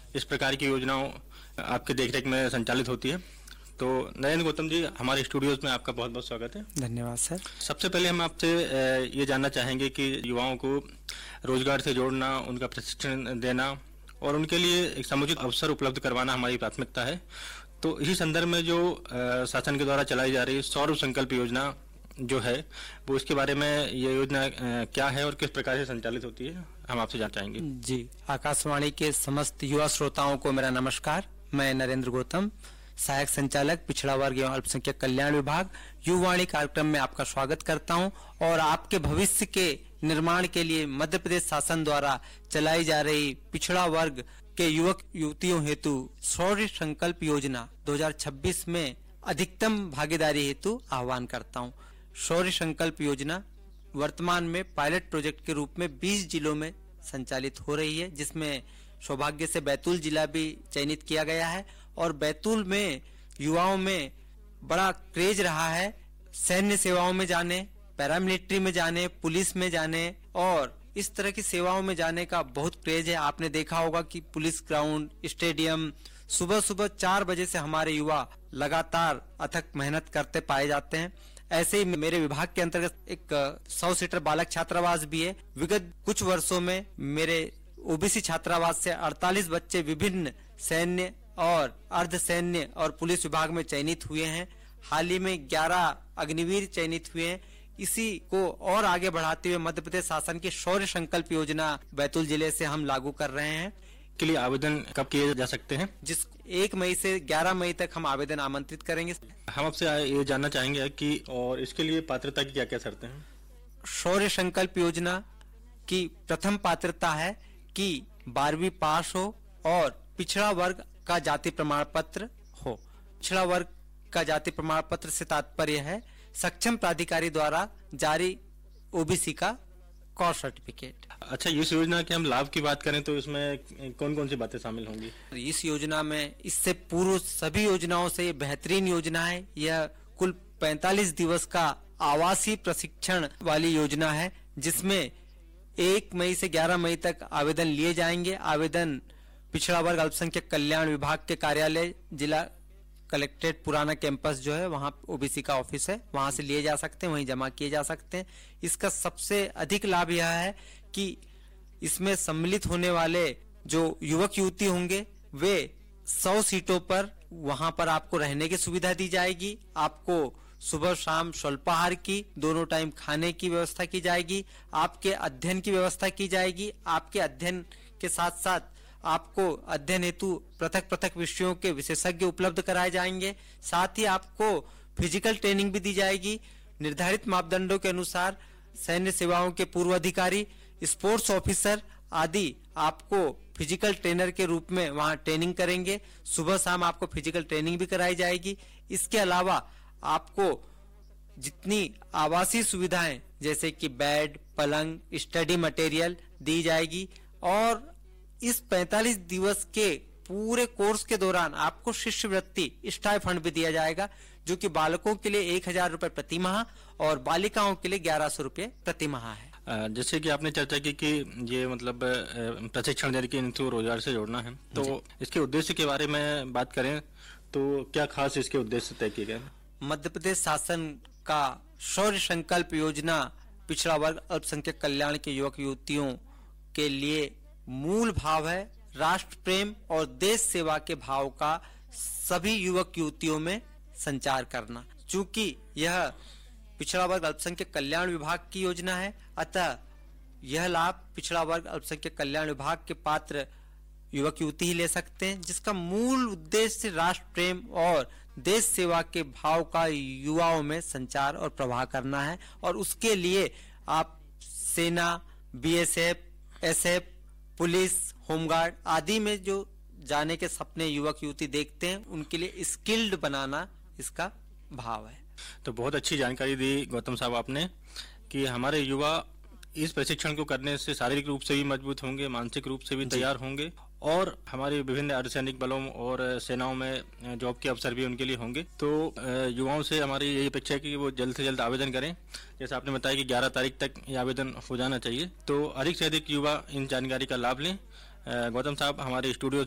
इस प्रकार की योजनाओं आपके देखरेख में संचालित होती है। तो नरेंद्र गौतम जी, हमारे स्टूडियोज में आपका बहुत बहुत स्वागत है। धन्यवाद सर। सबसे पहले हम आपसे ये जानना चाहेंगे कि युवाओं को रोजगार से जोड़ना, उनका प्रशिक्षण देना और उनके लिए एक समुचित अवसर उपलब्ध करवाना हमारी प्राथमिकता है। तो इसी संदर्भ में जो शासन के द्वारा चलाई जा रही सौर संकल्प योजना जो है, वो इसके बारे में ये योजना क्या है और किस प्रकार से संचालित होती है, हम आपसे जानना चाहेंगे। जी, आकाशवाणी के समस्त युवा श्रोताओं को मेरा नमस्कार। मैं नरेंद्र गौतम, सहायक संचालक पिछड़ा वर्ग एवं अल्पसंख्यक कल्याण विभाग, युवावाणी कार्यक्रम में आपका स्वागत करता हूं और आपके भविष्य के निर्माण के लिए मध्य प्रदेश शासन द्वारा चलाई जा रही पिछड़ा वर्ग के युवक युवतियों हेतु शौर्य संकल्प योजना 2026 में अधिकतम भागीदारी हेतु आह्वान करता हूं। शौर्य संकल्प योजना वर्तमान में पायलट प्रोजेक्ट के रूप में 20 जिलों में संचालित हो रही है, जिसमें सौभाग्य से बैतूल जिला भी चयनित किया गया है और बैतूल में युवाओं में बड़ा क्रेज रहा है सैन्य सेवाओं में जाने, पैरामिलिट्री में जाने, पुलिस में जाने और इस तरह की सेवाओं में जाने का बहुत क्रेज है। आपने देखा होगा कि पुलिस ग्राउंड, स्टेडियम सुबह सुबह 4 बजे से हमारे युवा लगातार अथक मेहनत करते पाए जाते हैं। ऐसे ही मेरे विभाग के अंतर्गत एक 100 सीटर बालक छात्रावास भी है। विगत कुछ वर्षों में मेरे ओबीसी छात्रावास से 48 बच्चे विभिन्न सैन्य और अर्धसैन्य और पुलिस विभाग में चयनित हुए हैं। हाल ही में 11 अग्निवीर चयनित हुए हैं। इसी को और आगे बढ़ाते हुए मध्य प्रदेश शासन की शौर्य संकल्प योजना बैतूल जिले से हम लागू कर रहे हैं। के लिए आवेदन कब किए जा सकते हैं? जिस 1 मई से 11 मई तक हम आवेदन आमंत्रित करेंगे। हम आपसे ये जानना चाहेंगे कि और इसके लिए पात्रता की क्या क्या शर्तें हैं? शौर्य संकल्प योजना की प्रथम पात्रता है कि 12वीं पास हो और पिछड़ा वर्ग का जाति प्रमाण पत्र हो। पिछड़ा वर्ग का जाति प्रमाण पत्र से तात्पर्य है सक्षम प्राधिकारी द्वारा जारी ओबीसी का कॉर सर्टिफिकेट। अच्छा, इस योजना के हम लाभ की बात करें तो इसमें कौन कौन सी बातें शामिल होंगी? इस योजना में इससे पूर्व सभी योजनाओं से ये बेहतरीन योजना है। यह कुल 45 दिवस का आवासीय प्रशिक्षण वाली योजना है, जिसमें 1 मई से 11 मई तक आवेदन लिए जाएंगे। आवेदन पिछड़ा वर्ग अल्पसंख्यक कल्याण विभाग के कार्यालय जिला कलेक्ट्रेट पुराना कैंपस जो है वहाँ ओबीसी का ऑफिस है, वहां से लिए जा सकते हैं, वहीं जमा किए जा सकते हैं। इसका सबसे अधिक लाभ यह है कि इसमें सम्मिलित होने वाले जो युवक युवती होंगे वे 100 सीटों पर वहां पर आपको रहने की सुविधा दी जाएगी। आपको सुबह शाम स्वल्पाहार की, दोनों टाइम खाने की व्यवस्था की जाएगी। आपके अध्ययन की व्यवस्था की जाएगी। आपके अध्ययन के साथ साथ आपको अध्ययन हेतु पृथक पृथक विषयों के विशेषज्ञ उपलब्ध कराए जाएंगे। साथ ही आपको फिजिकल ट्रेनिंग भी दी जाएगी। निर्धारित मापदंडों के अनुसार सैन्य सेवाओं के पूर्व अधिकारी, स्पोर्ट्स ऑफिसर आदि आपको फिजिकल ट्रेनर के रूप में वहां ट्रेनिंग करेंगे। सुबह शाम आपको फिजिकल ट्रेनिंग भी कराई जाएगी। इसके अलावा आपको जितनी आवासीय सुविधाएं जैसे कि बेड, पलंग, स्टडी मटेरियल दी जाएगी और इस 45 दिवस के पूरे कोर्स के दौरान आपको शिष्यवृत्ति स्टाइफंड भी दिया जाएगा, जो कि बालकों के लिए 1000 रुपए प्रति माह और बालिकाओं के लिए 1100 रुपए प्रति माह है। जैसे कि आपने चर्चा की कि ये मतलब प्रशिक्षण देने के हेतु रोजगार से जोड़ना है, तो इसके उद्देश्य के बारे में बात करें तो क्या खास इसके उद्देश्य तय किए गए? मध्य प्रदेश शासन का शौर्य संकल्प योजना पिछड़ा वर्ग अल्पसंख्यक कल्याण के युवक युवतियों के लिए मूल भाव है राष्ट्र प्रेम और देश सेवा के भाव का सभी युवक युवतियों में संचार करना। चूंकि यह पिछड़ा वर्ग अल्पसंख्यक कल्याण विभाग की योजना है, अतः यह लाभ पिछड़ा वर्ग अल्पसंख्यक कल्याण विभाग के पात्र युवक युवती ही ले सकते हैं, जिसका मूल उद्देश्य राष्ट्र प्रेम और देश सेवा के भाव का युवाओं में संचार और प्रवाह करना है। और उसके लिए आप सेना, बीएसएफ, एसएफ, पुलिस, होमगार्ड आदि में जो जाने के सपने युवक युवती देखते हैं, उनके लिए स्किल्ड बनाना इसका भाव है। तो बहुत अच्छी जानकारी दी गौतम साहब आपने कि हमारे युवा इस प्रशिक्षण को करने से शारीरिक रूप से भी मजबूत होंगे, मानसिक रूप से भी तैयार होंगे और हमारे विभिन्न अर्धसैनिक बलों और सेनाओं में जॉब के अवसर भी उनके लिए होंगे। तो युवाओं से हमारी यही अपेक्षा है कि वो जल्द से जल्द आवेदन करें। जैसे आपने बताया कि 11 तारीख तक ये आवेदन हो जाना चाहिए, तो अधिक से अधिक युवा इन जानकारी का लाभ लें। गौतम साहब, हमारे स्टूडियो